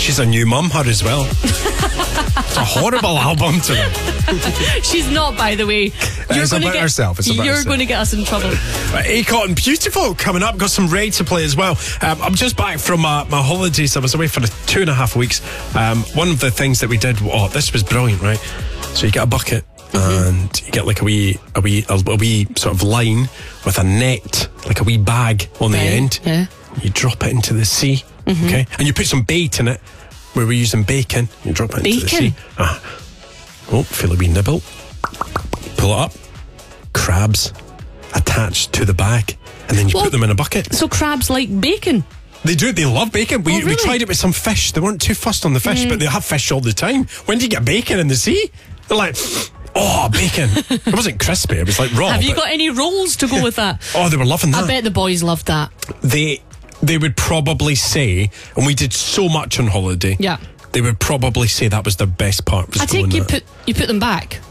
She's a new mum, her as well. It's a horrible album to me. She's not, by the way. It's about herself. You're going to get us in trouble. Akon, Beautiful coming up. Got some Ray to play as well. I'm just back from my holidays. I was away for 2.5 weeks. One of the things that we did, this was brilliant, right? So you get a bucket and you get like a wee sort of line with a net, like a wee bag on the end. Yeah. You drop it into the sea, okay? And you put some bait in it. Where we're using bacon, you drop it into the sea. Feel a wee nibble. Pull it up. Crabs attached to the bag, and then you put them in a bucket. So crabs like bacon? They do. They love bacon. We really? tried it with some fish. They weren't too fussed on the fish, but they have fish all the time. When do you get bacon in the sea? They're like, bacon. It wasn't crispy. It was like raw. Have you got any rolls to go with that? They were loving that. I bet the boys loved that. They would probably say, and we did so much on holiday. Yeah. They would probably say that was their best part. I think you put them back.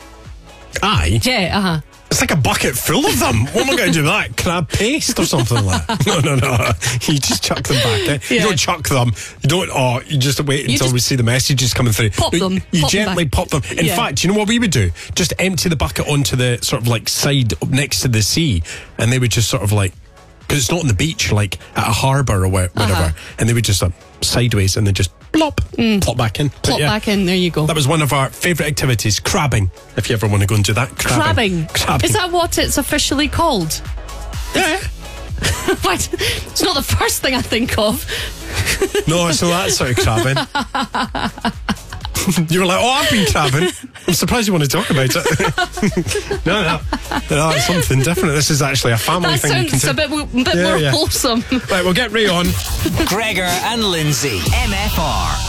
Aye. Yeah. It's like a bucket full of them. What am I going to do with that? Crab paste or something like that? No. You just chuck them back. Yeah. You don't chuck them. You don't. You just wait until we see the messages coming through. Pop them. You gently pop them. In fact, you know what we would do? Just empty the bucket onto the sort of like side up next to the sea, and they would just sort of like, because it's not on the beach, like at a harbour or whatever, and they would just sideways and then just plop back in. Plop back in, there you go. That was one of our favourite activities, crabbing, if you ever want to go and do that. Crabbing? Is that what it's officially called? Yeah. It's not the first thing I think of. No, so that's sort of crabbing. You were like, I've been crabbing. I'm surprised you want to talk about it. No, it's something different. This is actually a family thing. That sounds a bit more wholesome. Right, we'll get Ray on. Gregor and Lindsay, MFR.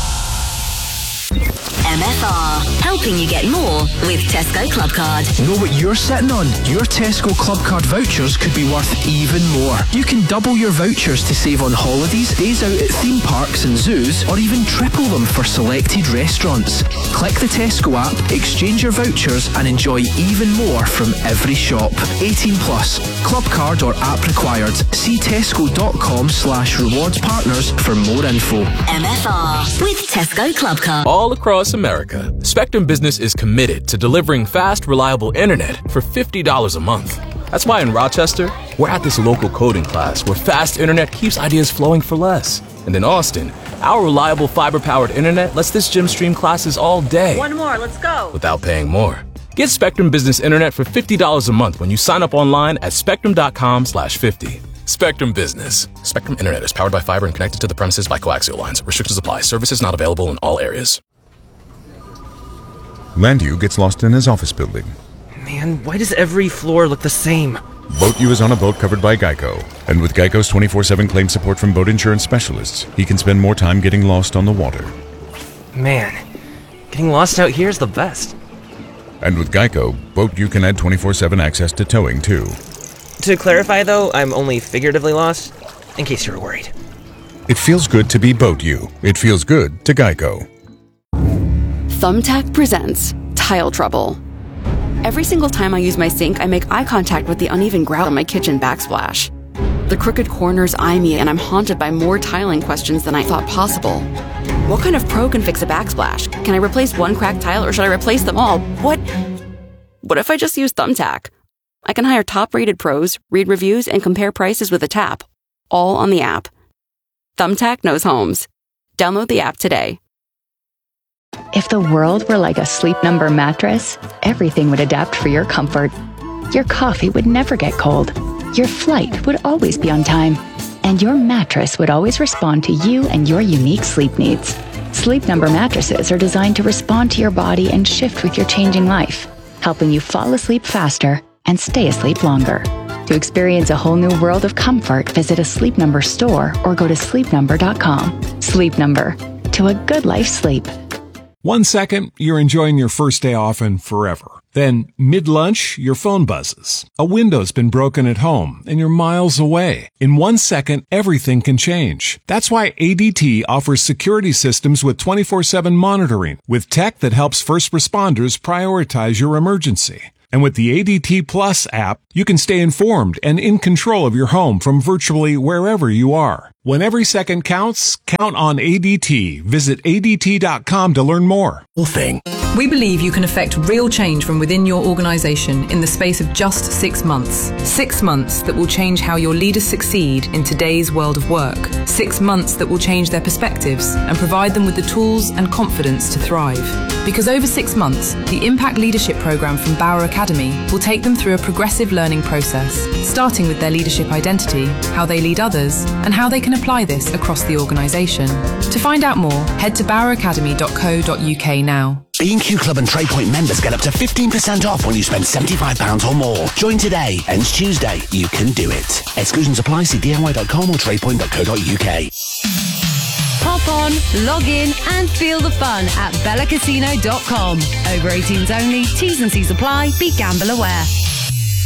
MFR, helping you get more with Tesco Club Card. Know what you're sitting on? Your Tesco Club Card vouchers could be worth even more. You can double your vouchers to save on holidays, days out at theme parks and zoos, or even triple them for selected restaurants. Click the Tesco app, exchange your vouchers, and enjoy even more from every shop. 18 plus. Club Card or app required. See tesco.com/rewards partners for more info. MFR with Tesco Club Card. All across America, Spectrum Business is committed to delivering fast, reliable internet for $50 a month. That's why in Rochester, we're at this local coding class where fast internet keeps ideas flowing for less. And in Austin, our reliable fiber-powered internet lets this gym stream classes all day. One more, let's go. Without paying more. Get Spectrum Business Internet for $50 a month when you sign up online at spectrum.com/50. Spectrum Business. Spectrum Internet is powered by fiber and connected to the premises by coaxial lines. Restrictions apply. Services not available in all areas. Landu gets lost in his office building. Man, why does every floor look the same? Boat U is on a boat covered by Geico. And with Geico's 24/7 claim support from boat insurance specialists, he can spend more time getting lost on the water. Man, getting lost out here is the best. And with Geico, Boat U can add 24/7 access to towing, too. To clarify, though, I'm only figuratively lost, in case you were worried. It feels good to be Boat U. It feels good to Geico. Thumbtack presents Tile Trouble. Every single time I use my sink, I make eye contact with the uneven grout on my kitchen backsplash. The crooked corners eye me, and I'm haunted by more tiling questions than I thought possible. What kind of pro can fix a backsplash? Can I replace one cracked tile, or should I replace them all? What if I just use Thumbtack? I can hire top-rated pros, read reviews, and compare prices with a tap, all on the app. Thumbtack knows homes. Download the app today. If the world were like a Sleep Number mattress, everything would adapt for your comfort. Your coffee would never get cold. Your flight would always be on time. And your mattress would always respond to you and your unique sleep needs. Sleep Number mattresses are designed to respond to your body and shift with your changing life, helping you fall asleep faster and stay asleep longer. To experience a whole new world of comfort, visit a Sleep Number store or go to sleepnumber.com. Sleep Number. To a good life sleep. 1 second, you're enjoying your first day off and forever. Then, mid-lunch, your phone buzzes. A window's been broken at home, and you're miles away. In 1 second, everything can change. That's why ADT offers security systems with 24/7 monitoring, with tech that helps first responders prioritize your emergency. And with the ADT Plus app, you can stay informed and in control of your home from virtually wherever you are. When every second counts, count on ADT. Visit ADT.com to learn more. We believe you can affect real change from within your organisation in the space of just 6 months. 6 months that will change how your leaders succeed in today's world of work. 6 months that will change their perspectives and provide them with the tools and confidence to thrive. Because over 6 months, the Impact Leadership Programme from Bauer Academy will take them through a progressive learning process, starting with their leadership identity, how they lead others, and how they can apply this across the organisation. To find out more, head to boweracademy.co.uk now. B&Q Club and TradePoint members get up to 15% off when you spend £75 or more. Join today. Ends Tuesday. You can do it. Exclusions apply. See DIY.com or tradepoint.co.uk. Hop on, log in and feel the fun at bellacasino.com. Over 18s only. T's and C's apply. Be gamble aware.